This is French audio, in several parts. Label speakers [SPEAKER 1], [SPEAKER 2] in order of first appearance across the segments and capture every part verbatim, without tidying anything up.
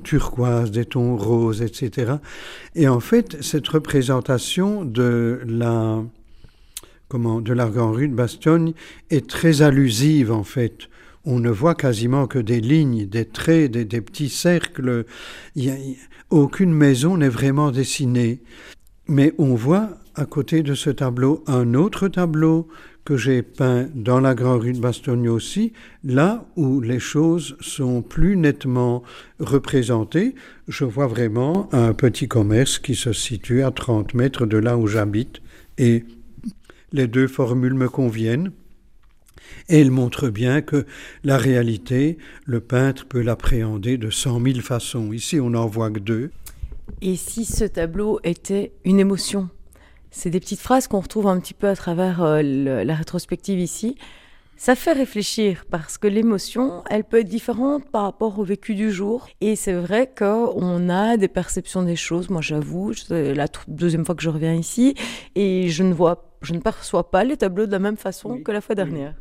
[SPEAKER 1] turquoise, des tons roses, et cetera. Et en fait, cette représentation de la, comment, de la Grande Rue de Bastogne est très allusive, en fait. On ne voit quasiment que des lignes, des traits, des, des petits cercles. Il y a, aucune maison n'est vraiment dessinée. Mais on voit à côté de ce tableau un autre tableau que j'ai peint dans la Grande Rue de Bastogne aussi, là où les choses sont plus nettement représentées. Je vois vraiment un petit commerce qui se situe à trente mètres de là où j'habite et les deux formules me conviennent. Et elles montrent bien que la réalité, le peintre peut l'appréhender de cent mille façons. Ici, on n'en voit que deux.
[SPEAKER 2] Et si ce tableau était une émotion ? C'est des petites phrases qu'on retrouve un petit peu à travers euh, le, la rétrospective ici. Ça fait réfléchir parce que l'émotion, elle peut être différente par rapport au vécu du jour. Et c'est vrai qu'on a des perceptions des choses. Moi, j'avoue, c'est la deuxième fois que je reviens ici et je ne vois, je ne perçois pas les tableaux de la même façon oui. que la fois dernière.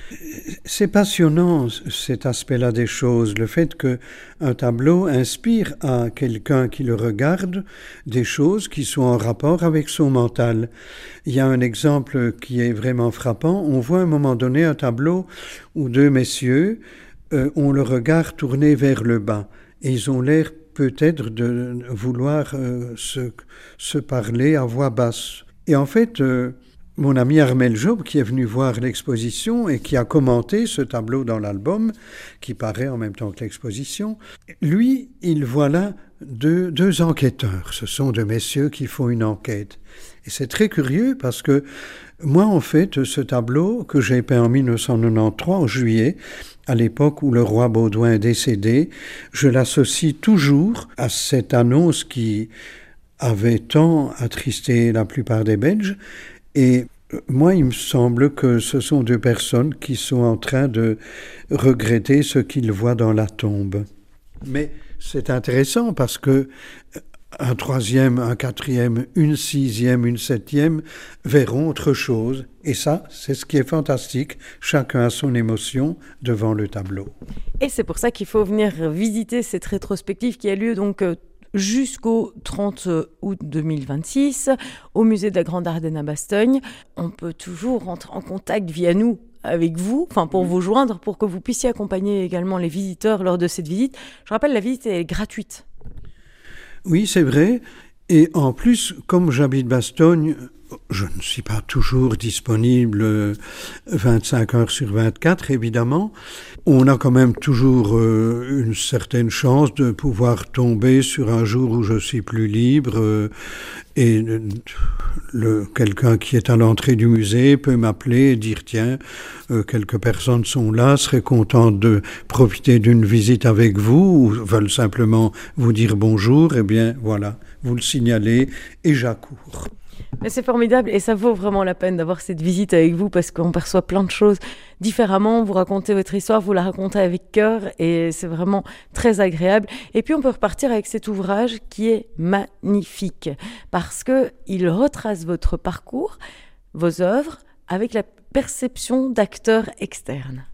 [SPEAKER 1] C'est passionnant, cet aspect-là des choses, le fait qu'un tableau inspire à quelqu'un qui le regarde des choses qui sont en rapport avec son mental. Il y a un exemple qui est vraiment frappant. On voit à un moment donné un tableau où deux messieurs euh, ont le regard tourné vers le bas et ils ont l'air peut-être de vouloir euh, se, se parler à voix basse. Et en fait... Euh, Mon ami Armel Job, qui est venu voir l'exposition et qui a commenté ce tableau dans l'album, qui paraît en même temps que l'exposition, lui, il voit là deux, deux enquêteurs. Ce sont deux messieurs qui font une enquête. Et c'est très curieux parce que moi, en fait, ce tableau que j'ai peint en dix-neuf cent quatre-vingt-treize, en juillet, à l'époque où le roi Baudouin est décédé, je l'associe toujours à cette annonce qui avait tant attristé la plupart des Belges. Et moi, il me semble que ce sont deux personnes qui sont en train de regretter ce qu'ils voient dans la tombe. Mais c'est intéressant parce que un troisième, un quatrième, une sixième, une septième verront autre chose. Et ça, c'est ce qui est fantastique. Chacun a son émotion devant le tableau.
[SPEAKER 2] Et c'est pour ça qu'il faut venir visiter cette rétrospective qui a lieu donc jusqu'au trente août deux mille vingt-six, au musée de la Grande Ardenne à Bastogne. On peut toujours rentrer en contact via nous avec vous, enfin pour vous joindre, pour que vous puissiez accompagner également les visiteurs lors de cette visite. Je rappelle, la visite est gratuite.
[SPEAKER 1] Oui, c'est vrai. Et en plus, comme j'habite Bastogne, je ne suis pas toujours disponible vingt-cinq heures sur vingt-quatre, évidemment. On a quand même toujours euh, une certaine chance de pouvoir tomber sur un jour où je suis plus libre euh, et le, quelqu'un qui est à l'entrée du musée peut m'appeler et dire « Tiens, euh, quelques personnes sont là, seraient contentes de profiter d'une visite avec vous ou veulent simplement vous dire bonjour. » Eh bien, voilà, vous le signalez et j'accours.
[SPEAKER 2] Mais c'est formidable et ça vaut vraiment la peine d'avoir cette visite avec vous parce qu'on perçoit plein de choses différemment. Vous racontez votre histoire, vous la racontez avec cœur et c'est vraiment très agréable. Et puis on peut repartir avec cet ouvrage qui est magnifique parce qu'il retrace votre parcours, vos œuvres avec la perception d'acteurs externes.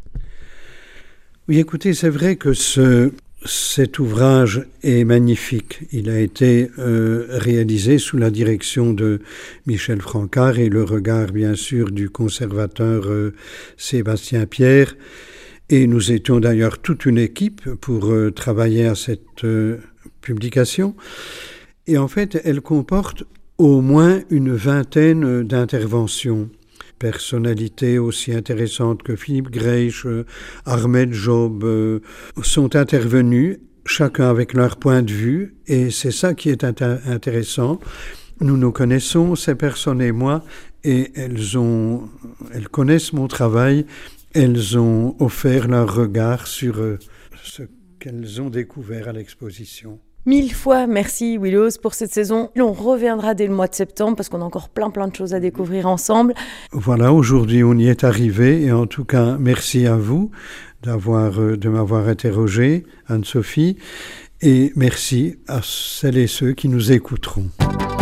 [SPEAKER 1] Oui, écoutez, c'est vrai que ce... Cet ouvrage est magnifique. Il a été euh, réalisé sous la direction de Michel Francard et le regard, bien sûr, du conservateur euh, Sébastien Pierre. Et nous étions d'ailleurs toute une équipe pour euh, travailler à cette euh, publication. Et en fait, elle comporte au moins une vingtaine d'interventions. Personnalités aussi intéressantes que Philippe Greisch, euh, Armel Job euh, sont intervenus, chacun avec leur point de vue, et c'est ça qui est inter- intéressant. Nous nous connaissons, ces personnes et moi, et elles ont, elles connaissent mon travail, elles ont offert leur regard sur euh, ce qu'elles ont découvert à l'exposition.
[SPEAKER 2] Mille fois merci Willows pour cette saison. On reviendra dès le mois de septembre parce qu'on a encore plein plein de choses à découvrir ensemble.
[SPEAKER 1] Voilà, aujourd'hui on y est arrivé et en tout cas merci à vous d'avoir, de m'avoir interrogé, Anne-Sophie, et merci à celles et ceux qui nous écouteront.